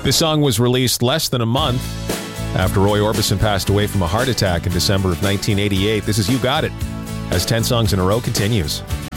This song was released less than a month after Roy Orbison passed away from a heart attack in December of 1988. This is You Got It, as 10 songs in a row continues.